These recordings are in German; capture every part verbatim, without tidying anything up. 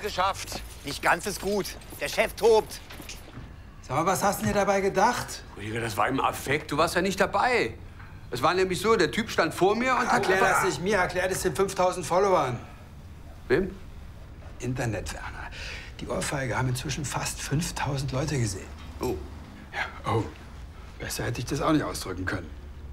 geschafft. Nicht ganz ist gut. Der Chef tobt. Sag mal, was hast du dir dabei gedacht? Rüdiger, das war im Affekt. Du warst ja nicht dabei. Es war nämlich so, der Typ stand vor mir und... Erklär das nicht mir, erklär das den fünftausend Followern. Wem? Internetwerner. Die Ohrfeige haben inzwischen fast fünftausend Leute gesehen. Oh. Ja, oh. Besser hätte ich das auch nicht ausdrücken können.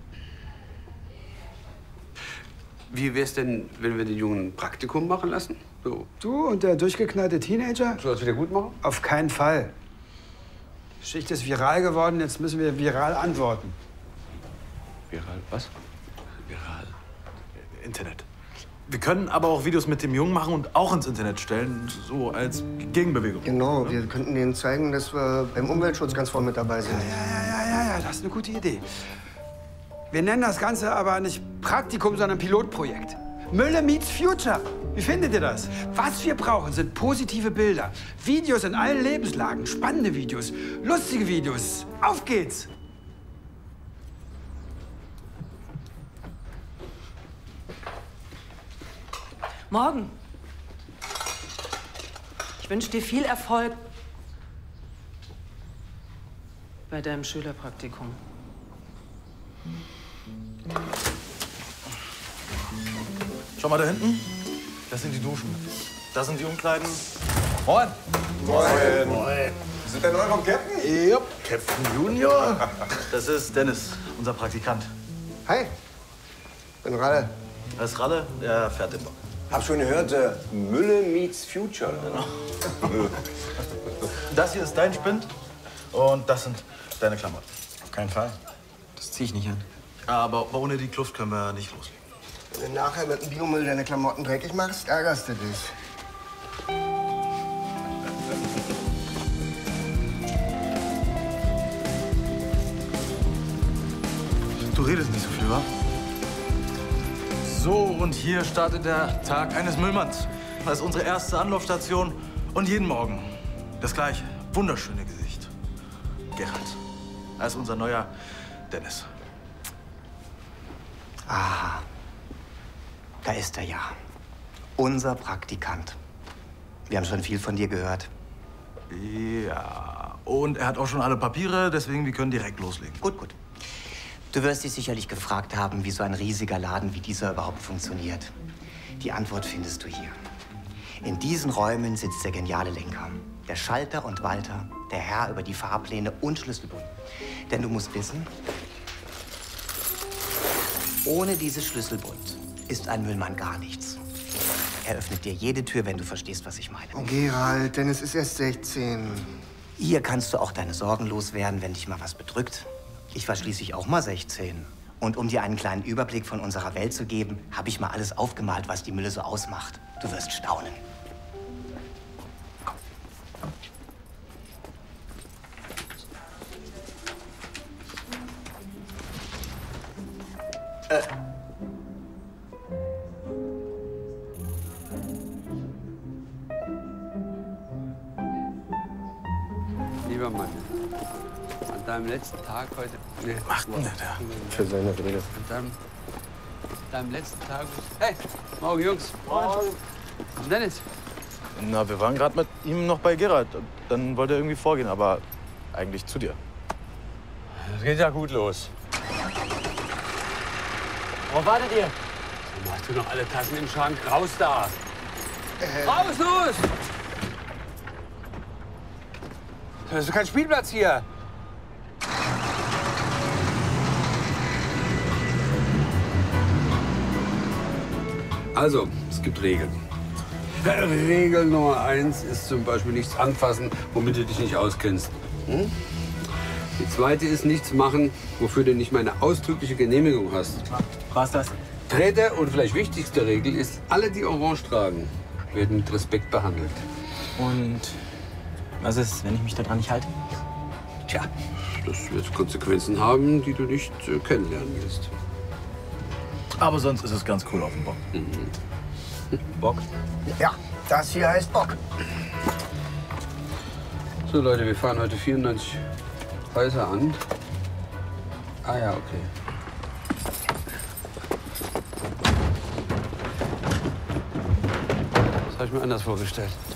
Wie wär's denn, wenn wir den Jungen ein Praktikum machen lassen? So. Du und der durchgeknallte Teenager? Soll das wieder gut machen? Auf keinen Fall. Die Geschichte ist viral geworden, jetzt müssen wir viral antworten. Viral was? Viral. Internet. Wir können aber auch Videos mit dem Jungen machen und auch ins Internet stellen, so als Gegenbewegung. Genau, wir könnten denen zeigen, dass wir beim Umweltschutz ganz vorne mit dabei sind. Ja, ja, ja, ja, ja, das ist eine gute Idee. Wir nennen das Ganze aber nicht Praktikum, sondern Pilotprojekt. Müller meets Future. Wie findet ihr das? Was wir brauchen, sind positive Bilder. Videos in allen Lebenslagen, spannende Videos, lustige Videos. Auf geht's! Morgen. Ich wünsche dir viel Erfolg bei deinem Schülerpraktikum. Schau mal da hinten. Das sind die Duschen. Das sind die Umkleiden. Moin. Moin. Moin. Sind der neu vom Captain? Ja, Captain Junior. Das ist Dennis, unser Praktikant. Hi, bin Ralle. Das ist Ralle, der fährt den Bock. Hab schon gehört, äh, Mülle meets Future. Genau. Das hier ist dein Spind und das sind deine Klamotten. Auf keinen Fall. Das zieh ich nicht an. Aber ohne die Kluft können wir nicht loslegen. Wenn du nachher mit dem Biomüll deine Klamotten dreckig machst, ärgerst du dich. Du redest nicht so viel, wa? So, und hier startet der Tag eines Müllmanns. Das ist unsere erste Anlaufstation. Und jeden Morgen das gleiche, wunderschöne Gesicht. Gerald. Er ist unser neuer Dennis. Aha. Da ist er ja. Unser Praktikant. Wir haben schon viel von dir gehört. Ja, und er hat auch schon alle Papiere, deswegen wir können direkt loslegen. Gut, gut. Du wirst dich sicherlich gefragt haben, wie so ein riesiger Laden wie dieser überhaupt funktioniert. Die Antwort findest du hier. In diesen Räumen sitzt der geniale Lenker. Der Schalter und Walter, der Herr über die Fahrpläne und Schlüsselbund. Denn du musst wissen, ohne dieses Schlüsselbund ist ein Müllmann gar nichts. Er öffnet dir jede Tür, wenn du verstehst, was ich meine. Oh, Gerald, Dennis ist erst sechzehn. Hier kannst du auch deine Sorgen loswerden, wenn dich mal was bedrückt. Ich war schließlich auch mal sechzehn. Und um dir einen kleinen Überblick von unserer Welt zu geben, habe ich mal alles aufgemalt, was die Mülle so ausmacht. Du wirst staunen. Komm. Äh. Lieber Mann, an deinem letzten Tag heute... Nee, macht denn der da? Für seine Rede. An deinem, deinem letzten Tag... Hey, morgen, Jungs. Morgen. Dennis. Na, wir waren gerade mit ihm noch bei Gerald. Dann wollte er irgendwie vorgehen, aber eigentlich zu dir. Das geht ja gut los. Worauf wartet ihr? Machst du noch alle Tassen im Schrank? Raus da! Äh. Raus, los! Das ist kein Spielplatz hier. Also, es gibt Regeln. Regel Nummer eins ist zum Beispiel nichts anfassen, womit du dich nicht auskennst. Hm? Die zweite ist nichts machen, wofür du nicht meine ausdrückliche Genehmigung hast. Was das? Dritte und vielleicht wichtigste Regel ist, alle, die Orange tragen, werden mit Respekt behandelt. Und was ist, wenn ich mich daran nicht halte? Tja, das wird Konsequenzen haben, die du nicht äh, kennenlernen wirst. Aber sonst ist es ganz cool auf dem Bock. Mhm. Bock? Ja, das hier heißt Bock. So Leute, wir fahren heute vierundneunzig Häuser an. Ah ja, okay. Das habe ich mir anders vorgestellt.